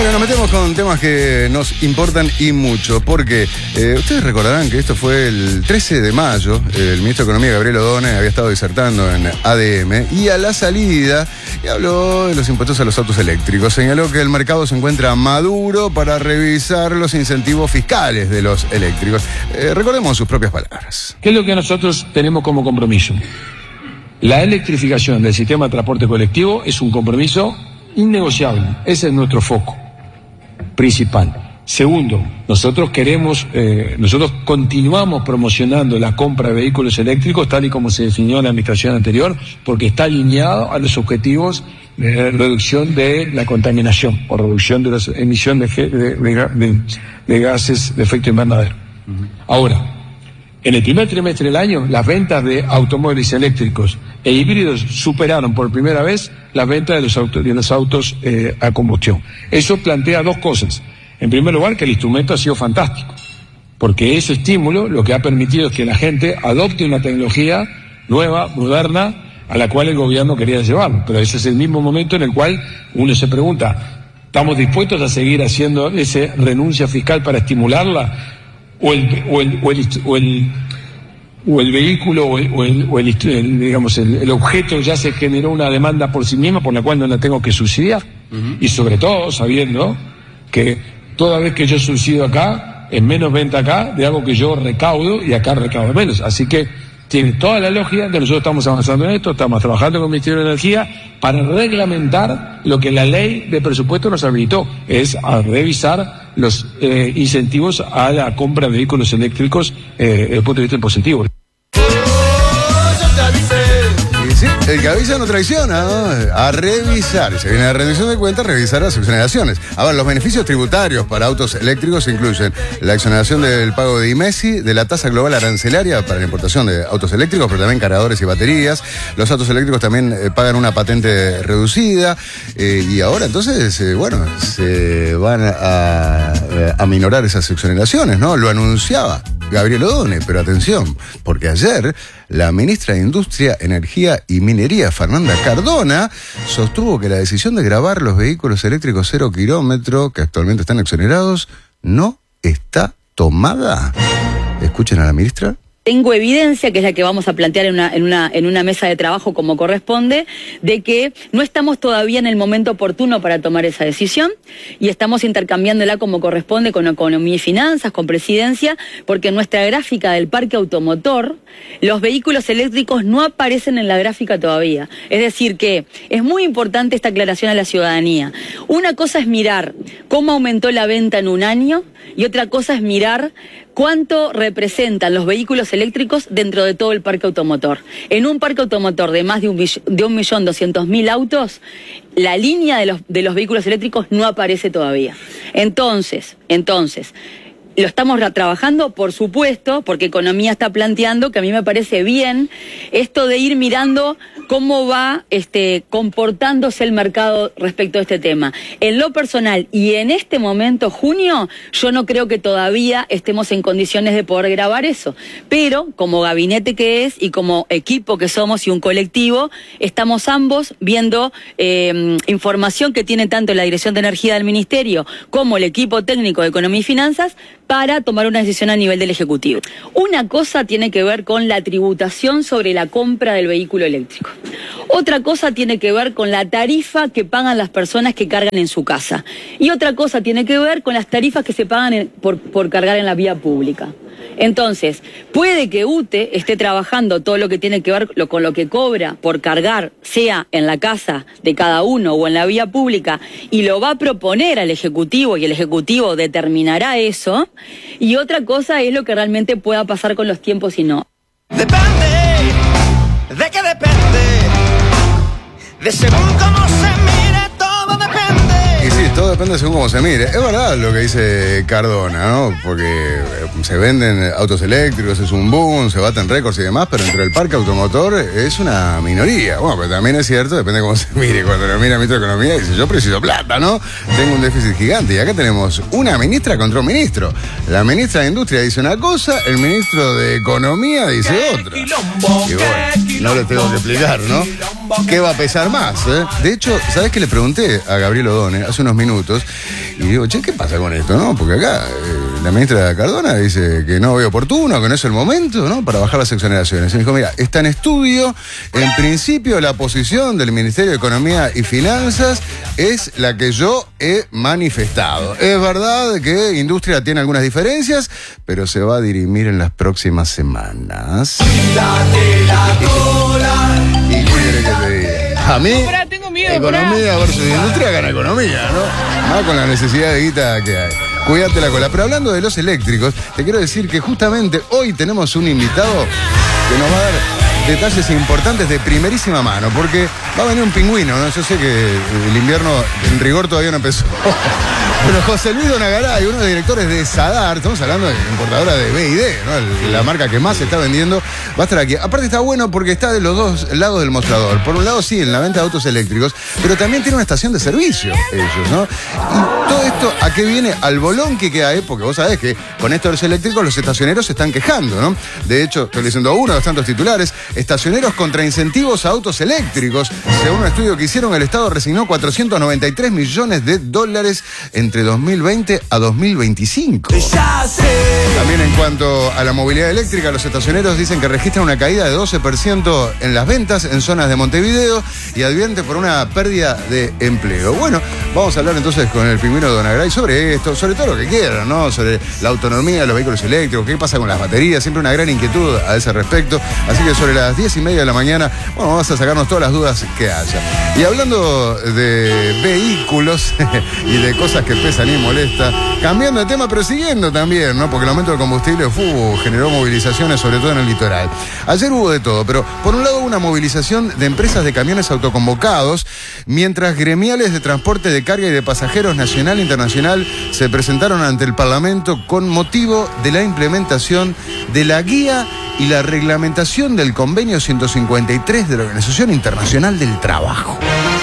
Porque nos metemos con temas que nos importan y mucho, porque ustedes recordarán que esto fue el 13 de mayo, el ministro de Economía, Gabriel Odone, había estado disertando en ADM y a la salida habló de los impuestos a los autos eléctricos. Señaló que el mercado se encuentra maduro para revisar los incentivos fiscales de los eléctricos. Recordemos sus propias palabras. ¿Qué es lo que nosotros tenemos como compromiso? La electrificación del sistema de transporte colectivo es un compromiso innegociable. Ese es nuestro foco principal. Segundo, nosotros continuamos promocionando la compra de vehículos eléctricos tal y como se definió en la administración anterior, porque está alineado a los objetivos de reducción de la contaminación o reducción de las emisiones de gases de efecto invernadero. Ahora, en el primer trimestre del año, las ventas de automóviles eléctricos e híbridos superaron por primera vez las ventas de los autos a combustión. Eso plantea dos cosas. En primer lugar, que el instrumento ha sido fantástico, porque ese estímulo lo que ha permitido es que la gente adopte una tecnología nueva, moderna, a la cual el gobierno quería llevarlo. Pero ese es el mismo momento en el cual uno se pregunta, ¿estamos dispuestos a seguir haciendo esa renuncia fiscal para estimularla? O el vehículo el objeto ya se generó una demanda por sí misma por la cual no la tengo que subsidiar. Y sobre todo sabiendo que toda vez que yo subsidio acá es menos venta acá de algo que yo recaudo y acá recaudo menos. Así que tiene toda la lógica que nosotros estamos avanzando en esto, estamos trabajando con el Ministerio de Energía para reglamentar lo que la ley de presupuesto nos habilitó, es a revisar los incentivos a la compra de vehículos eléctricos desde el punto de vista impositivo. Sí, el que avisa no traiciona, ¿no? A revisar. Se viene la rendición de cuentas, revisar las exoneraciones. A ver, los beneficios tributarios para autos eléctricos incluyen la exoneración del pago de IMESI, de la tasa global arancelaria para la importación de autos eléctricos, pero también cargadores y baterías. Los autos eléctricos también pagan una patente reducida. Y ahora entonces, se van a minorar esas exoneraciones, ¿no? Lo anunciaba Gabriel Odone, pero atención, porque ayer la ministra de Industria, Energía y Minería, Fernanda Cardona, sostuvo que la decisión de gravar los vehículos eléctricos 0 kilómetro, que actualmente están exonerados, no está tomada. Escuchen a la ministra. Tengo evidencia, que es la que vamos a plantear en una mesa de trabajo como corresponde, de que no estamos todavía en el momento oportuno para tomar esa decisión y estamos intercambiándola como corresponde con Economía y Finanzas, con Presidencia, porque en nuestra gráfica del parque automotor los vehículos eléctricos no aparecen en la gráfica todavía. Es decir que es muy importante esta aclaración a la ciudadanía. Una cosa es mirar cómo aumentó la venta en un año y otra cosa es mirar cuánto representan los vehículos eléctricos dentro de todo el parque automotor. En un parque automotor de más de 1.200.000 autos, la línea de los vehículos eléctricos no aparece todavía. Entonces, lo estamos trabajando, por supuesto, porque Economía está planteando, que a mí me parece bien, esto de ir mirando cómo va comportándose el mercado respecto a este tema. En lo personal, y en este momento, junio, yo no creo que todavía estemos en condiciones de poder grabar eso. Pero, como gabinete que es, y como equipo que somos y un colectivo, estamos ambos viendo información que tiene tanto la Dirección de Energía del Ministerio como el equipo técnico de Economía y Finanzas, para tomar una decisión a nivel del Ejecutivo. Una cosa tiene que ver con la tributación sobre la compra del vehículo eléctrico. Otra cosa tiene que ver con la tarifa que pagan las personas que cargan en su casa. Y otra cosa tiene que ver con las tarifas que se pagan por cargar en la vía pública. Entonces, puede que UTE esté trabajando todo lo que tiene que ver con lo que cobra por cargar, sea en la casa de cada uno o en la vía pública, y lo va a proponer al Ejecutivo y el Ejecutivo determinará eso. Y otra cosa es lo que realmente pueda pasar con los tiempos y no. Depende, ¿de qué depende? De según cómo se mire, todo depende. Y sí, todo depende según cómo se mire. Es verdad lo que dice Cardona, ¿no? Porque se venden autos eléctricos, es un boom, se baten récords y demás, pero entre el parque automotor es una minoría. Bueno, pero también es cierto, depende de cómo se mire. Cuando lo mira el ministro de Economía dice, yo preciso plata, ¿no? Tengo un déficit gigante. Y acá tenemos una ministra contra un ministro. La ministra de Industria dice una cosa, el ministro de Economía dice otra. Y bueno, no le tengo que explicar, ¿no? ¿Qué va a pesar más? De hecho, ¿sabés qué le pregunté a Gabriel Odone hace unos minutos? autos. Y digo, che, ¿qué pasa con esto, no? Porque acá la ministra Cardona dice que no ve oportuno, que no es el momento, ¿no? Para bajar las exoneraciones. Y me dijo, mira, está en estudio. En principio, la posición del Ministerio de Economía y Finanzas es la que yo he manifestado. Es verdad que industria tiene algunas diferencias, pero se va a dirimir en las próximas semanas. ¿Y qué quiere que te diga? A mí, tengo miedo, economía versus industria gana economía, ¿no? Más con la necesidad de guita que hay. Cuídate la cola. Pero hablando de los eléctricos, te quiero decir que justamente hoy tenemos un invitado que nos va a dar detalles importantes de primerísima mano, porque va a venir un pingüino, ¿no? Yo sé que el invierno en rigor todavía no empezó. Pero José Luis Donagaray, uno de los directores de Sadar, estamos hablando de importadora de BID, ¿no? La marca que más se está vendiendo, va a estar aquí. Aparte está bueno porque está de los dos lados del mostrador. Por un lado sí, en la venta de autos eléctricos, pero también tiene una estación de servicio ellos, ¿no? Y todo esto, ¿a qué viene? Al bolón que hay, porque vos sabés que con esto de los eléctricos los estacioneros se están quejando, ¿no? De hecho, estoy leyendo uno de los tantos titulares, estacioneros contra incentivos a autos eléctricos. Según un estudio que hicieron, el Estado resignó $493 millones entre 2020 a 2025. También en cuanto a la movilidad eléctrica, los estacioneros dicen que registran una caída de 12% en las ventas en zonas de Montevideo y advierte por una pérdida de empleo. Bueno, vamos a hablar entonces con el pingüino Donagaray sobre esto, sobre todo lo que quieran, ¿no? Sobre la autonomía de los vehículos eléctricos, qué pasa con las baterías, siempre una gran inquietud a ese respecto. Así que sobre las 10:30 de la mañana, bueno, vamos a sacarnos todas las dudas que haya. Y hablando de vehículos y de cosas que pesan y molesta, cambiando de tema, pero siguiendo también, ¿no? Porque el aumento del combustible generó movilizaciones, sobre todo en el litoral. Ayer hubo de todo, pero por un lado una movilización de empresas de camiones autoconvocados, mientras gremiales de transporte de carga y de pasajeros nacional e internacional se presentaron ante el Parlamento con motivo de la implementación de la guía y la reglamentación del convenio 153 de la Organización Internacional del Trabajo.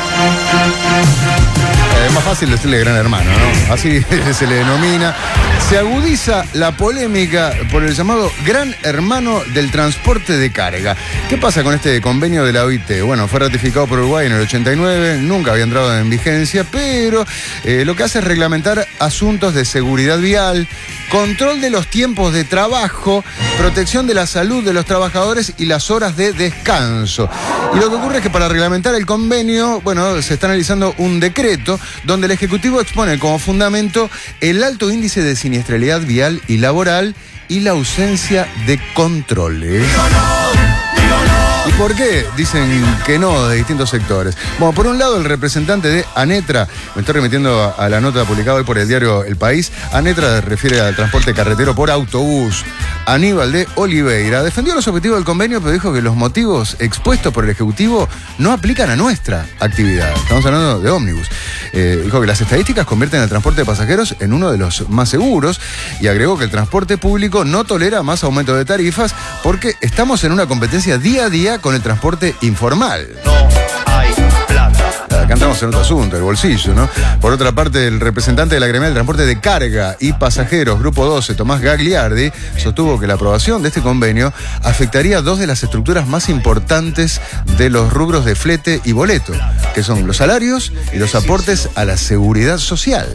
Es más fácil decirle gran hermano, ¿no? Así se le denomina. Se agudiza la polémica por el llamado Gran Hermano del Transporte de Carga. ¿Qué pasa con este convenio de la OIT? Bueno, fue ratificado por Uruguay en el 89, nunca había entrado en vigencia, pero lo que hace es reglamentar asuntos de seguridad vial, control de los tiempos de trabajo, protección de la salud de los trabajadores y las horas de descanso. Y lo que ocurre es que para reglamentar el convenio, bueno, se está analizando un decreto donde el Ejecutivo expone como fundamento el alto índice de siniestralidad vial y laboral y la ausencia de controles. ¿Y por qué? Dicen que no de distintos sectores. Bueno, por un lado, el representante de ANETRA, me estoy remitiendo a la nota publicada hoy por el diario El País, ANETRA refiere al transporte carretero por autobús. Aníbal de Oliveira defendió los objetivos del convenio, pero dijo que los motivos expuestos por el Ejecutivo no aplican a nuestra actividad. Estamos hablando de ómnibus. Dijo que las estadísticas convierten el transporte de pasajeros en uno de los más seguros y agregó que el transporte público no tolera más aumento de tarifas porque estamos en una competencia día a día con el transporte informal. No hay plata. Acá entramos en otro asunto, el bolsillo, ¿no? Por otra parte, el representante de la gremial de transporte de carga y pasajeros, Grupo 12, Tomás Gagliardi, sostuvo que la aprobación de este convenio afectaría dos de las estructuras más importantes de los rubros de flete y boleto, que son los salarios y los aportes a la seguridad social.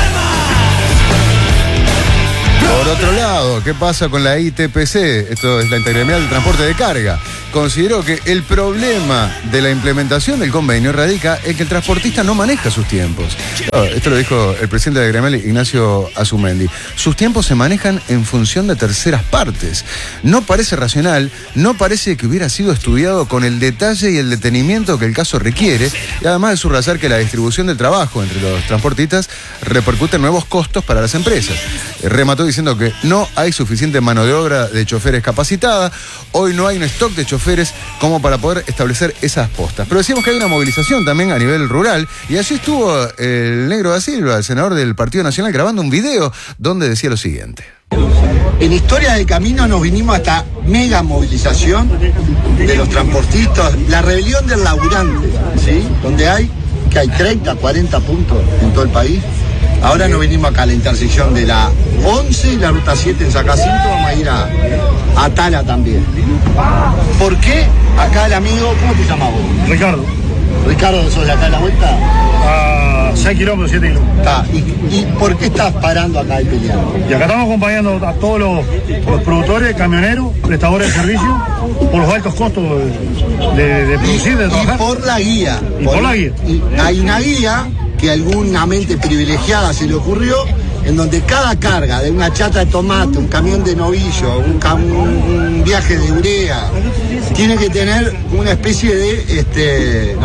Por otro lado, ¿qué pasa con la ITPC? Esto es la Intergremial del Transporte de Carga. Consideró que el problema de la implementación del convenio radica en que el transportista no maneja sus tiempos. Esto lo dijo el presidente de la gremial, Ignacio Azumendi. Sus tiempos se manejan en función de terceras partes. No parece racional, no parece que hubiera sido estudiado con el detalle y el detenimiento que el caso requiere, y además de subrayar que la distribución del trabajo entre los transportistas repercute en nuevos costos para las empresas. Remató diciendo que no hay suficiente mano de obra de choferes capacitada, hoy no hay un stock de choferes como para poder establecer esas postas. Pero decíamos que hay una movilización también a nivel rural, y allí estuvo el Negro da Silva, el senador del Partido Nacional, grabando un video donde decía lo siguiente. En Historia del Camino nos vinimos hasta mega movilización de los transportistas, la rebelión del laburante, ¿sí? Donde hay 30, 40 puntos en todo el país. Ahora nos venimos acá a la intersección de la 11 y la ruta 7 en Sacacinto, vamos a ir a Tala también. ¿Por qué? Acá el amigo, ¿cómo te llamas vos? Ricardo. Ricardo, ¿sos de acá de la vuelta? A 6 kilómetros, 7 kilómetros. Está. ¿Y por qué estás parando acá y peleando? Y acá estamos acompañando a todos los productores, camioneros, prestadores de servicios, por los altos costos de producir, de trabajar. Y por la guía. Y por la guía. Y hay una guía que a alguna mente privilegiada se le ocurrió, en donde cada carga de una chata de tomate, un camión de novillo, un viaje de urea, tiene que tener una especie de,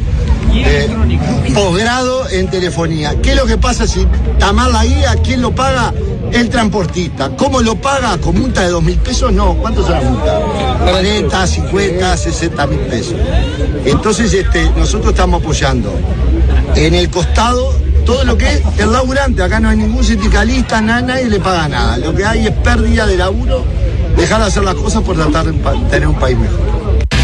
posgrado en telefonía. ¿Qué es lo que pasa si está mal la guía? ¿Quién lo paga? El transportista. ¿Cómo lo paga? ¿Con multa de 2.000 pesos? No. ¿Cuánto es la multa? 40, 50, 60.000 pesos. Entonces, nosotros estamos apoyando en el costado todo lo que es el laburante. Acá no hay ningún sindicalista, nadie le paga nada. Lo que hay es pérdida de laburo, dejar de hacer las cosas por tratar de tener un país mejor.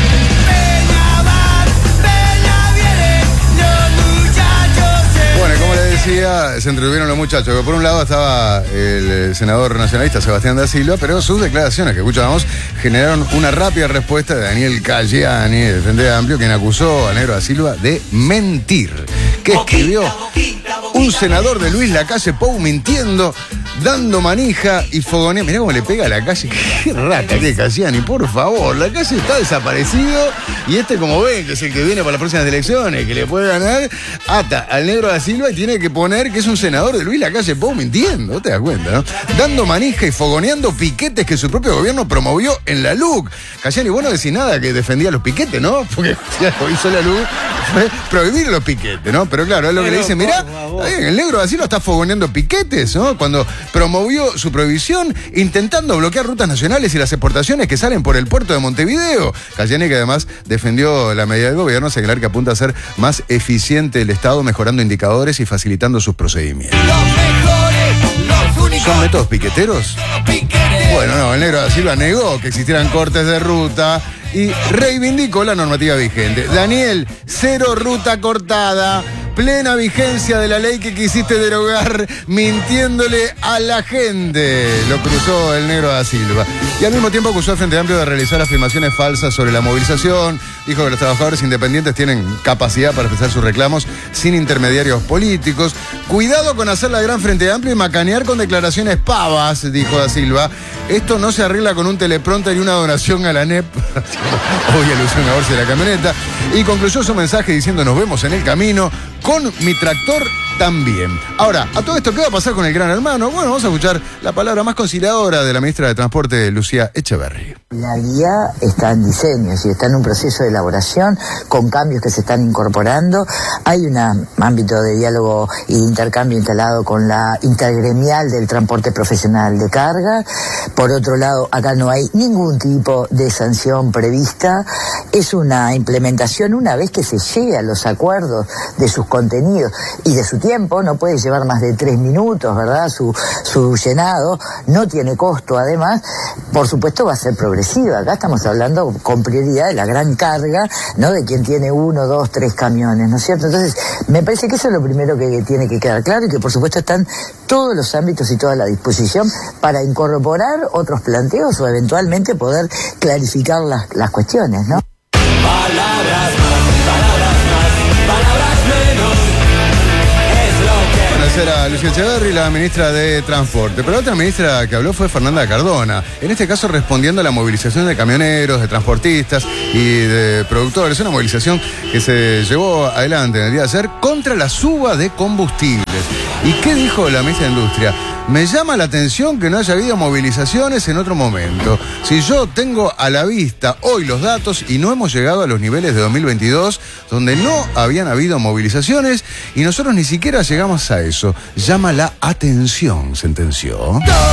Bueno, como les decía, se entretuvieron los muchachos. Por un lado estaba el senador nacionalista Sebastián da Silva, pero sus declaraciones que escuchábamos generaron una rápida respuesta de Daniel Caggiani, de Frente Amplio, quien acusó al negro da Silva de mentir. Que escribió: un senador de Luis Lacalle Pou mintiendo, dando manija y fogoneando. Mirá cómo le pega a Lacalle. Qué rata que Caggiani, por favor. Lacalle está desaparecido y como ven, que es el que viene para las próximas elecciones, que le puede ganar, ata al negro da Silva y tiene que poner que es un senador de Luis Lacalle Pou mintiendo. ¿No te das cuenta, no? Dando manija y fogoneando piquetes que su propio gobierno promovió en la LUC. Caggiani, vos no decís nada que defendía los piquetes, ¿no? Porque ya lo hizo la LUC, fue prohibir los piquetes, ¿no? Pero claro, es lo que le dice, mirá, el negro da Silva está fogoneando piquetes, ¿no? Cuando promovió su prohibición, intentando bloquear rutas nacionales y las exportaciones que salen por el puerto de Montevideo. Caggiani, que además defendió la medida del gobierno, señalar que apunta a ser más eficiente el Estado, mejorando indicadores y facilitando sus procedimientos. ¿Son métodos piqueteros? Bueno, no, el negro da Silva negó que existieran cortes de ruta y reivindicó la normativa vigente. Daniel, 0 ruta cortada, plena vigencia de la ley que quisiste derogar, mintiéndole a la gente. Lo cruzó el negro da Silva. Y al mismo tiempo acusó al Frente Amplio de realizar afirmaciones falsas sobre la movilización. Dijo que los trabajadores independientes tienen capacidad para expresar sus reclamos sin intermediarios políticos. Cuidado con hacer la gran Frente Amplio y macanear con declaraciones pavas, dijo da Silva. Esto no se arregla con un teleprompter y una donación a la NEP. Hoy alusión a Orsi de la camioneta. Y concluyó su mensaje diciendo: nos vemos en el camino, con mi tractor también. Ahora, a todo esto, ¿qué va a pasar con el Gran Hermano? Bueno, vamos a escuchar la palabra más conciliadora de la ministra de Transporte, Lucía Echeverri. La guía está en diseño, y está en un proceso de elaboración, con cambios que se están incorporando. Hay un ámbito de diálogo y de intercambio instalado con la intergremial del transporte profesional de carga. Por otro lado, acá no hay ningún tipo de sanción prevista. Es una implementación una vez que se llegue a los acuerdos de sus contenidos y de su tiempo. No puede llevar más de 3 minutos, ¿verdad? Su llenado no tiene costo, además. Por supuesto va a ser progresiva. Acá estamos hablando con prioridad de la gran carga, ¿no? De quien tiene 1, 2, 3 camiones, ¿no es cierto? Entonces, me parece que eso es lo primero que tiene que quedar claro, y que por supuesto están todos los ámbitos y toda la disposición para incorporar otros planteos o eventualmente poder clarificar las cuestiones, ¿no? Palabras menos. Bueno, esa era Lucía Echeverri, la ministra de Transporte. Pero la otra ministra que habló fue Fernanda Cardona. En este caso respondiendo a la movilización de camioneros, de transportistas y de productores. Una movilización que se llevó adelante en el día de ayer contra la suba de combustibles. ¿Y qué dijo la ministra de Industria? Me llama la atención que no haya habido movilizaciones en otro momento. Si yo tengo a la vista hoy los datos y no hemos llegado a los niveles de 2022, donde no habían habido movilizaciones y nosotros ni siquiera llegamos a eso. Llama la atención, sentenció.